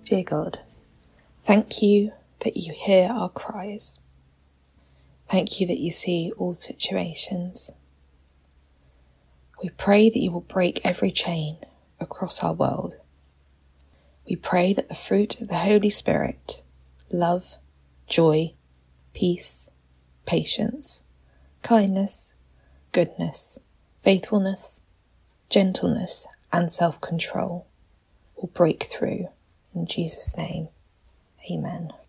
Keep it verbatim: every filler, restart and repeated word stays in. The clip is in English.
Dear God, thank you that you hear our cries. Thank you that you see all situations. We pray that you will break every chain across our world. We pray that the fruit of the Holy Spirit, love, joy, peace, patience, kindness, goodness, faithfulness, gentleness, and self-control will break through. In Jesus' name, amen.